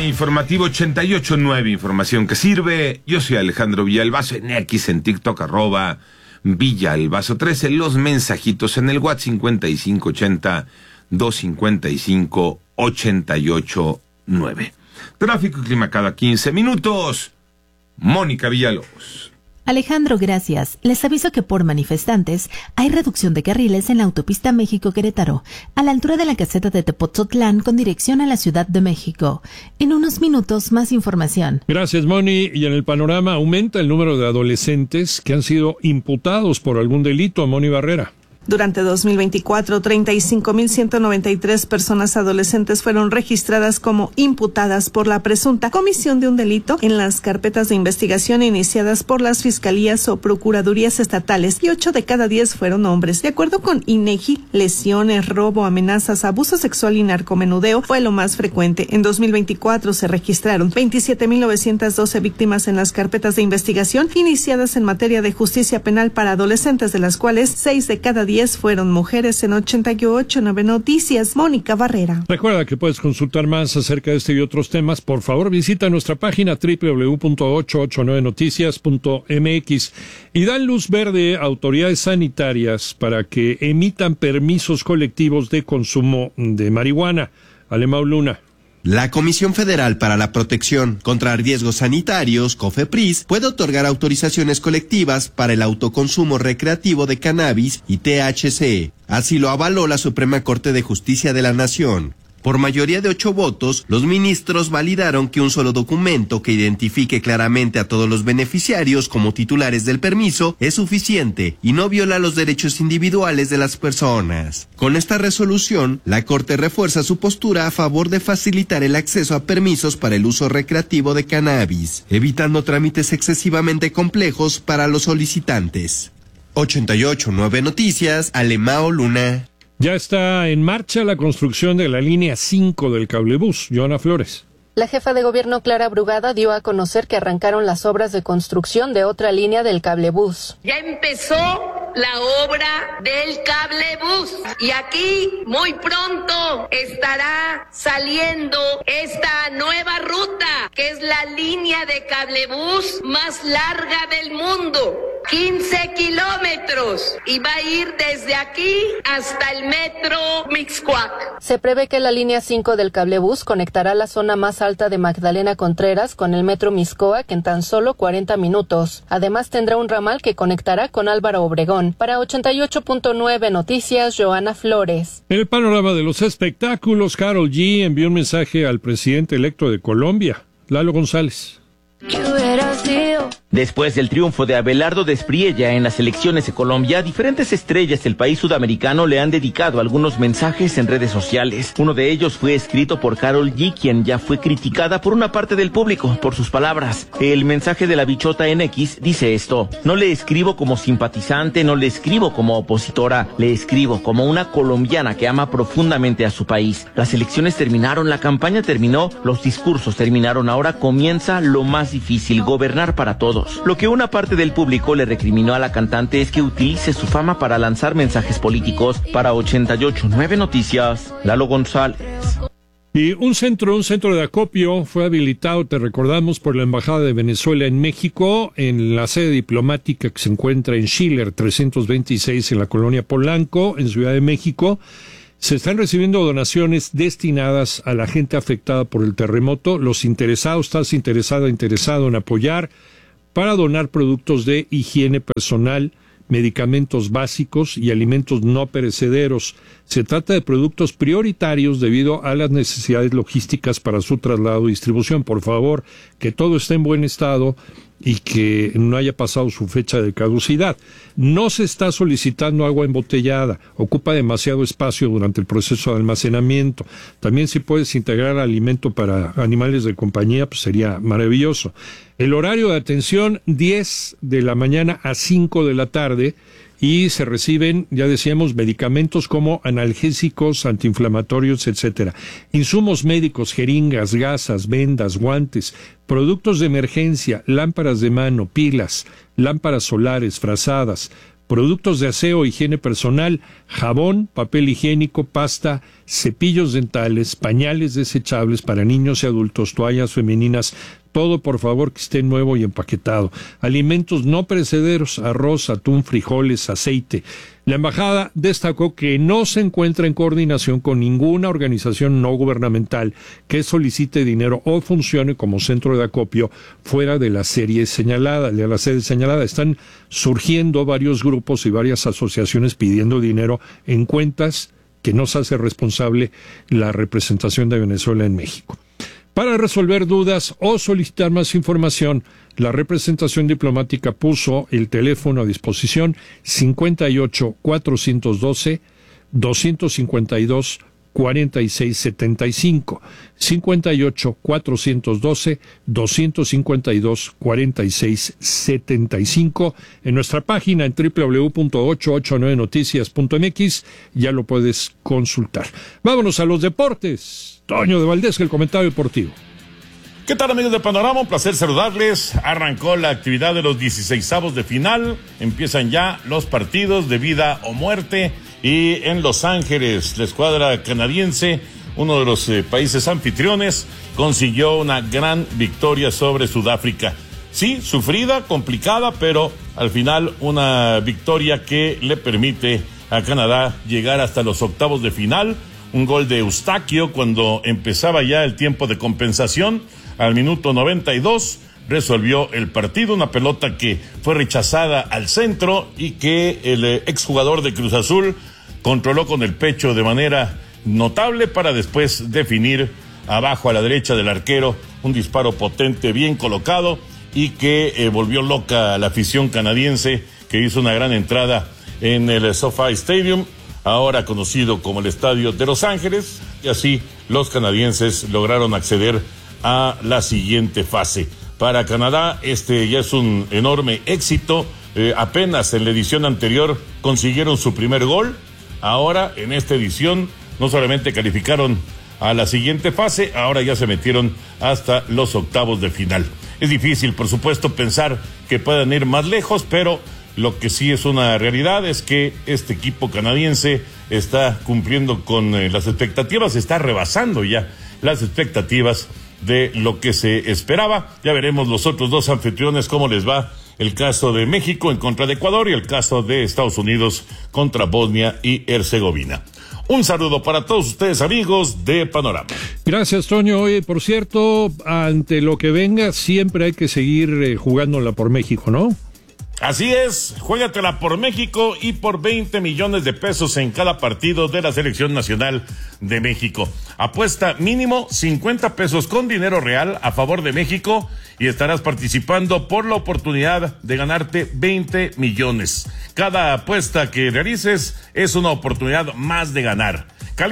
Informativo 88.9, información que sirve. Yo soy Alejandro Villalbazo, en X, en TikTok, @Villalbazo13. Los mensajitos en el WhatsApp 5580-255-889. Tráfico y clima cada 15 minutos. Mónica Villalobos. Alejandro, gracias. Les aviso que por manifestantes hay reducción de carriles en la autopista México-Querétaro, a la altura de la caseta de Tepoztlán con dirección a la Ciudad de México. En unos minutos, más información. Gracias, Moni. Y en el panorama aumenta el número de adolescentes que han sido imputados por algún delito. Moni Barrera. Durante 2024, 35.193 personas adolescentes fueron registradas como imputadas por la presunta comisión de un delito en las carpetas de investigación iniciadas por las fiscalías o procuradurías estatales, y 8 de cada 10 fueron hombres. De acuerdo con INEGI, lesiones, robo, amenazas, abuso sexual y narcomenudeo fue lo más frecuente. En 2024 se registraron 27.912 víctimas en las carpetas de investigación iniciadas en materia de justicia penal para adolescentes, de las cuales 6 de cada 10 fueron mujeres. En 88.9 Noticias, Mónica Barrera. Recuerda que puedes consultar más acerca de este y otros temas. Por favor, visita nuestra página www.889noticias.mx y dan luz verde a autoridades sanitarias para que emitan permisos colectivos de consumo de marihuana. Alemão Luna. La Comisión Federal para la Protección contra Riesgos Sanitarios, COFEPRIS, puede otorgar autorizaciones colectivas para el autoconsumo recreativo de cannabis y THC. Así lo avaló la Suprema Corte de Justicia de la Nación. Por mayoría de 8 votos, los ministros validaron que un solo documento que identifique claramente a todos los beneficiarios como titulares del permiso es suficiente y no viola los derechos individuales de las personas. Con esta resolución, la Corte refuerza su postura a favor de facilitar el acceso a permisos para el uso recreativo de cannabis, evitando trámites excesivamente complejos para los solicitantes. 88.9 Noticias, Alemão Luna. Ya está en marcha la construcción de la línea 5 del cablebús. Joana Flores. La jefa de gobierno Clara Brugada dio a conocer que arrancaron las obras de construcción de otra línea del cablebús. Ya empezó la obra del cablebús y aquí muy pronto estará saliendo esta nueva ruta, que es la línea de cablebús más larga del mundo. 15 kilómetros y va a ir desde aquí hasta el metro Mixcoac. Se prevé que la línea 5 del cablebús conectará la zona más alta de Magdalena Contreras con el metro Mixcoac en tan solo 40 minutos. Además tendrá un ramal que conectará con Álvaro Obregón. Para 88.9 Noticias, Joana Flores. En el panorama de los espectáculos, Karol G envió un mensaje al presidente electo de Colombia, Lalo González. Después del triunfo de Abelardo Despriella en las elecciones de Colombia, diferentes estrellas del país sudamericano le han dedicado algunos mensajes en redes sociales. Uno de ellos fue escrito por Karol G, quien ya fue criticada por una parte del público por sus palabras. El mensaje de la bichota en X dice esto: no le escribo como simpatizante, no le escribo como opositora, le escribo como una colombiana que ama profundamente a su país. Las elecciones terminaron, la campaña terminó, los discursos terminaron, ahora comienza lo más difícil, gobernar para todos. Lo que una parte del público le recriminó a la cantante es que utilice su fama para lanzar mensajes políticos. Para 88.9 Noticias, Lalo González. Y un centro de acopio fue habilitado, te recordamos, por la Embajada de Venezuela en México, en la sede diplomática que se encuentra en Schiller 326 en la colonia Polanco, en Ciudad de México. Se están recibiendo donaciones destinadas a la gente afectada por el terremoto. Los interesados, estás interesado en apoyar para donar productos de higiene personal, medicamentos básicos y alimentos no perecederos. Se trata de productos prioritarios debido a las necesidades logísticas para su traslado y distribución. Por favor, que todo esté en buen estado y que no haya pasado su fecha de caducidad. No se está solicitando agua embotellada, ocupa demasiado espacio durante el proceso de almacenamiento. También si puedes integrar alimento para animales de compañía, pues sería maravilloso. El horario de atención, 10 de la mañana a 5 de la tarde, y se reciben, ya decíamos, medicamentos como analgésicos, antiinflamatorios, etcétera. Insumos médicos, jeringas, gasas, vendas, guantes, productos de emergencia, lámparas de mano, pilas, lámparas solares, frazadas, productos de aseo, higiene personal, jabón, papel higiénico, pasta cepillos dentales, pañales desechables para niños y adultos, toallas femeninas, todo por favor que esté nuevo y empaquetado. Alimentos no perecederos, arroz, atún, frijoles, aceite. La embajada destacó que no se encuentra en coordinación con ninguna organización no gubernamental que solicite dinero o funcione como centro de acopio fuera de la sede señalada. Están surgiendo varios grupos y varias asociaciones pidiendo dinero en cuentas que no se hace responsable la representación de Venezuela en México. Para resolver dudas o solicitar más información, la representación diplomática puso el teléfono a disposición 58-412-252-4675. 58-412-252-4675. En nuestra página en www.889noticias.mx ya lo puedes consultar. Vámonos a los deportes. Toño de Valdés, el comentario deportivo. ¿Qué tal, amigos de Panorama? Un placer saludarles. Arrancó la actividad de los 16avos de final. Empiezan ya los partidos de vida o muerte. Y en Los Ángeles, la escuadra canadiense, uno de los países anfitriones, consiguió una gran victoria sobre Sudáfrica. Sí, sufrida, complicada, pero al final una victoria que le permite a Canadá llegar hasta los octavos de final. Un gol de Eustaquio cuando empezaba ya el tiempo de compensación. Al minuto 92 resolvió el partido, una pelota que fue rechazada al centro y que el exjugador de Cruz Azul controló con el pecho de manera notable para después definir abajo a la derecha del arquero, un disparo potente, bien colocado y que volvió loca a la afición canadiense, que hizo una gran entrada en el SoFi Stadium, ahora conocido como el Estadio de Los Ángeles, y así los canadienses lograron acceder a la siguiente fase. Para Canadá ya es un enorme éxito. Apenas en la edición anterior consiguieron su primer gol. Ahora en esta edición no solamente calificaron a la siguiente fase, ahora ya se metieron hasta los octavos de final. Es difícil, por supuesto, pensar que puedan ir más lejos, pero lo que sí es una realidad es que este equipo canadiense está cumpliendo con las expectativas, está rebasando ya las expectativas de lo que se esperaba. Ya veremos los otros dos anfitriones cómo les va. El caso de México en contra de Ecuador y el caso de Estados Unidos contra Bosnia y Herzegovina. Un saludo para todos ustedes, amigos de Panorama. Gracias, Toño. Oye, por cierto, ante lo que venga, siempre hay que seguir jugándola por México, ¿no? Así es, juégatela por México y por 20 millones de pesos en cada partido de la Selección Nacional de México. Apuesta mínimo 50 pesos con dinero real a favor de México y estarás participando por la oportunidad de ganarte 20 millones. Cada apuesta que realices es una oportunidad más de ganar.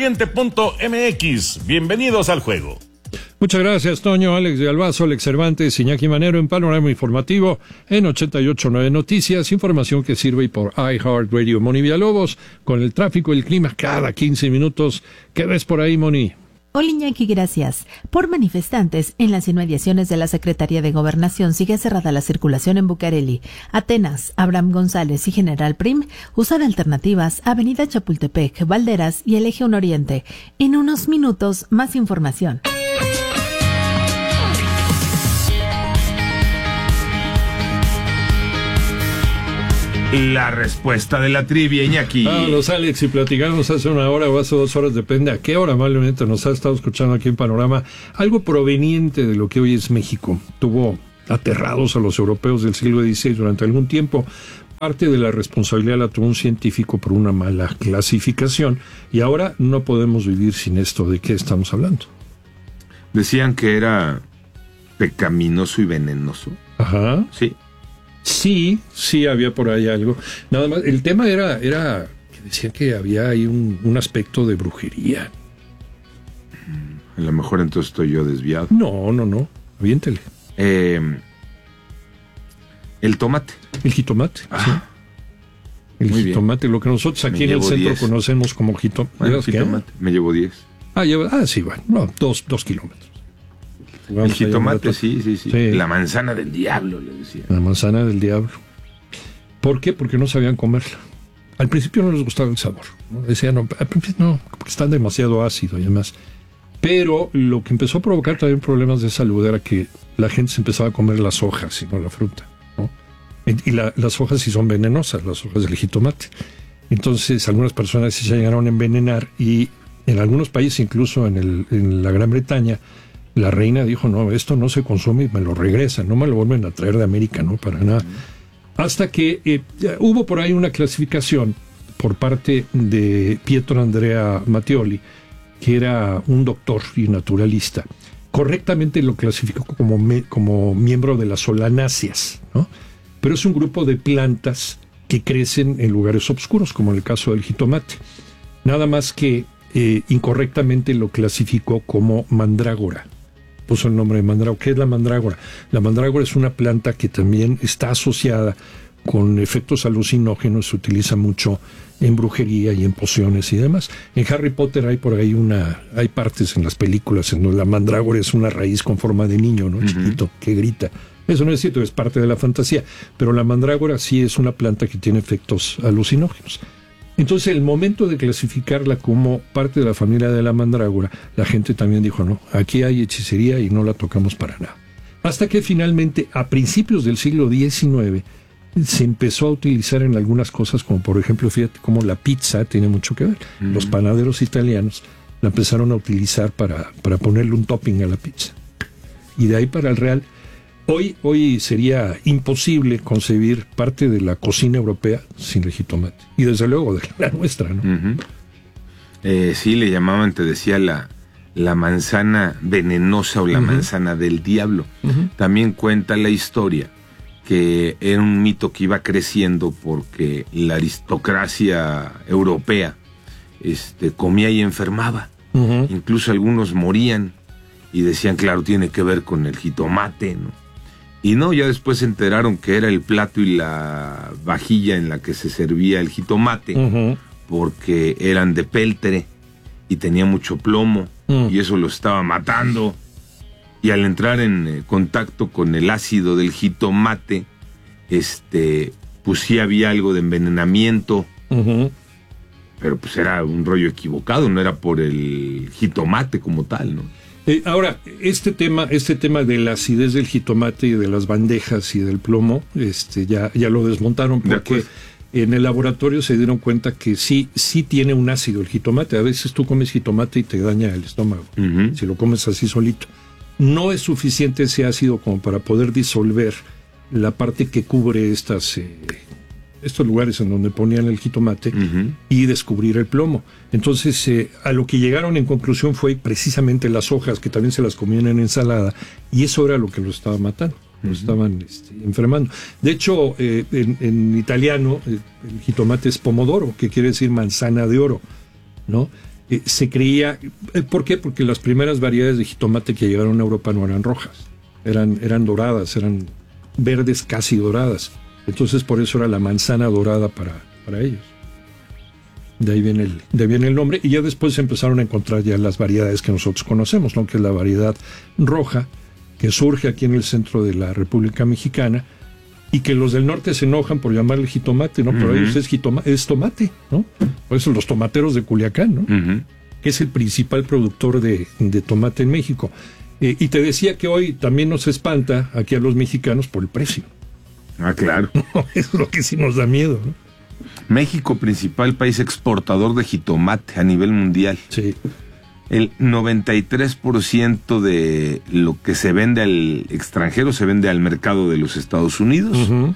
Caliente.mx, bienvenidos al juego. Muchas gracias, Toño. Alex de Albazo, Alex Cervantes, Iñaki Manero en Panorama Informativo en 88.9 Noticias, información que sirve por iHeartRadio. Moni Villalobos, con el tráfico y el clima cada 15 minutos. ¿Qué ves por ahí, Moni? Hola, Iñaki, gracias. Por manifestantes, en las inmediaciones de la Secretaría de Gobernación sigue cerrada la circulación en Bucareli. Atenas, Abraham González y General Prim usan alternativas Avenida Chapultepec, Valderas y el Eje 1 Oriente. En unos minutos, más información. La respuesta de la trivia, Iñaki. Vámonos, Alex, y platicamos hace una hora o hace 2 horas, depende a qué hora amablemente nos ha estado escuchando aquí en Panorama, algo proveniente de lo que hoy es México. Tuvo aterrados a los europeos del siglo XVI durante algún tiempo. Parte de la responsabilidad la tuvo un científico por una mala clasificación, y ahora no podemos vivir sin esto. ¿De qué estamos hablando? Decían que era pecaminoso y venenoso. Ajá. Sí. Sí, había por ahí algo. Nada más, el tema era que decían que había ahí un aspecto de brujería. A lo mejor entonces estoy yo desviado. No, aviéntele. El tomate. El jitomate, sí. El jitomate, bien. Lo que nosotros aquí en el centro 10. Conocemos como jitomate. Bueno, jitomate. Me llevo 10. Sí, bueno, no, 2 kilómetros. El jitomate, sí. La manzana del diablo, le decía. La manzana del diablo. ¿Por qué? Porque no sabían comerla. Al principio no les gustaba el sabor, ¿no? Decían, no, al principio no, porque están demasiado ácidos y demás. Pero lo que empezó a provocar también problemas de salud era que la gente se empezaba a comer las hojas y no la fruta, ¿no? Y las hojas sí son venenosas, las hojas del jitomate. Entonces algunas personas sí se llegaron a envenenar y en algunos países, incluso en la Gran Bretaña, la reina dijo, no, esto no se consume y me lo regresan, no me lo vuelven a traer de América, no, para nada. Hasta que hubo por ahí una clasificación por parte de Pietro Andrea Mattioli, que era un doctor y naturalista. Correctamente lo clasificó como miembro de las solanáceas, ¿no? Pero es un grupo de plantas que crecen en lugares oscuros, como en el caso del jitomate. Nada más que incorrectamente lo clasificó como mandrágora. Puso el nombre de mandrágora. ¿Qué es la mandrágora? La mandrágora es una planta que también está asociada con efectos alucinógenos, se utiliza mucho en brujería y en pociones y demás. En Harry Potter hay por ahí hay partes en las películas en donde la mandrágora es una raíz con forma de niño, ¿no? Chiquito, que grita. Eso no es cierto, es parte de la fantasía, pero la mandrágora sí es una planta que tiene efectos alucinógenos. Entonces, el momento de clasificarla como parte de la familia de la mandrágora, la gente también dijo, no, aquí hay hechicería y no la tocamos para nada. Hasta que finalmente, a principios del siglo XIX, se empezó a utilizar en algunas cosas, como por ejemplo, fíjate cómo la pizza tiene mucho que ver. Los panaderos italianos la empezaron a utilizar para ponerle un topping a la pizza. Y de ahí para el real, hoy sería imposible concebir parte de la cocina europea sin el jitomate. Y desde luego de la nuestra, ¿no? Sí, le llamaban, te decía, la manzana venenosa o la manzana del diablo. También cuenta la historia que era un mito que iba creciendo porque la aristocracia europea comía y enfermaba. Incluso algunos morían y decían, claro, tiene que ver con el jitomate, ¿no? Y no, ya después se enteraron que era el plato y la vajilla en la que se servía el jitomate, porque eran de peltre y tenía mucho plomo, y eso lo estaba matando. Y al entrar en contacto con el ácido del jitomate, pues sí había algo de envenenamiento, pero pues era un rollo equivocado, no era por el jitomate como tal, ¿no? Ahora, este tema de la acidez del jitomate y de las bandejas y del plomo, ya lo desmontaron porque en el laboratorio se dieron cuenta que sí tiene un ácido el jitomate. A veces tú comes jitomate y te daña el estómago, si lo comes así solito. No es suficiente ese ácido como para poder disolver la parte que cubre estos lugares en donde ponían el jitomate y descubrir el plomo. Entonces, a lo que llegaron en conclusión fue precisamente las hojas, que también se las comían en ensalada, y eso era lo que los estaba matando, los estaban enfermando. De hecho, en italiano, el jitomate es pomodoro, que quiere decir manzana de oro, ¿no? Se creía, ¿por qué? Porque las primeras variedades de jitomate que llegaron a Europa no eran rojas, eran doradas, eran verdes casi doradas. Entonces por eso era la manzana dorada para ellos. De ahí viene el nombre, y ya después se empezaron a encontrar ya las variedades que nosotros conocemos, ¿no? Que es la variedad roja, que surge aquí en el centro de la República Mexicana, y que los del norte se enojan por llamarle jitomate, ¿no? Pero ellos es tomate, ¿no? Por eso los tomateros de Culiacán, ¿no? Que es el principal productor de tomate en México. Y te decía que hoy también nos espanta aquí a los mexicanos por el precio. Ah, claro. Es lo que sí nos da miedo, ¿no? México, principal país exportador de jitomate a nivel mundial. Sí. El 93% de lo que se vende al extranjero se vende al mercado de los Estados Unidos.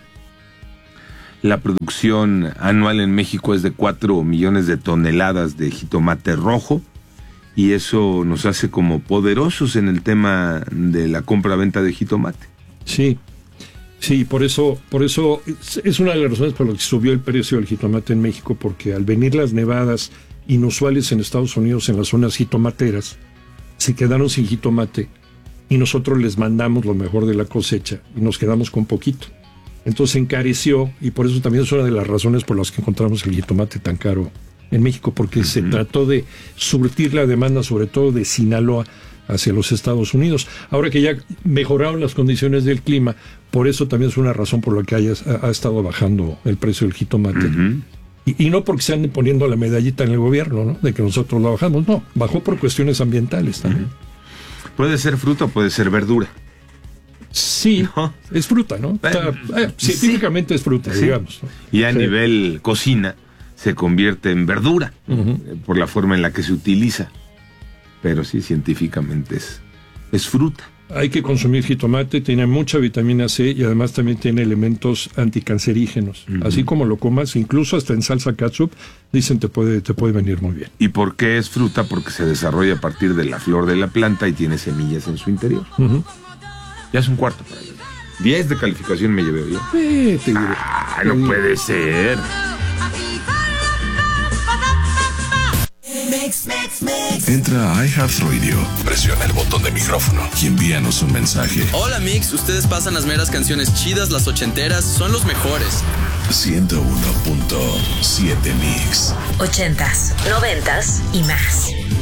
La producción anual en México es de 4 millones de toneladas de jitomate rojo, y eso nos hace como poderosos en el tema de la compra-venta de jitomate. Sí. Sí, por eso es una de las razones por las que subió el precio del jitomate en México, porque al venir las nevadas inusuales en Estados Unidos en las zonas jitomateras, se quedaron sin jitomate y nosotros les mandamos lo mejor de la cosecha y nos quedamos con poquito. Entonces encareció, y por eso también es una de las razones por las que encontramos el jitomate tan caro en México, porque se trató de surtir la demanda, sobre todo de Sinaloa, hacia los Estados Unidos. Ahora que ya mejoraron las condiciones del clima, por eso también es una razón por la que ha estado bajando el precio del jitomate Y no porque se anden poniendo la medallita en el gobierno, ¿no? De que nosotros la bajamos. No, bajó por cuestiones ambientales también. Puede ser fruta o puede ser verdura. Sí, no. Es fruta, ¿no? Científicamente es fruta, digamos, ¿no? Y a nivel cocina se convierte en verdura por la forma en la que se utiliza. Pero sí, científicamente es fruta. Hay que consumir jitomate, tiene mucha vitamina C y además también tiene elementos anticancerígenos. Así como lo comas, incluso hasta en salsa ketchup, dicen te puede venir muy bien. ¿Y por qué es fruta? Porque se desarrolla a partir de la flor de la planta y tiene semillas en su interior. Ya es un cuarto para mí. 10 de calificación me llevé bien. No puede ser. Entra a iHeartRadio, presiona el botón de micrófono y envíanos un mensaje. Hola Mix, ustedes pasan las meras canciones chidas, las ochenteras, son los mejores. 101.7 Mix. 80s, 90s y más.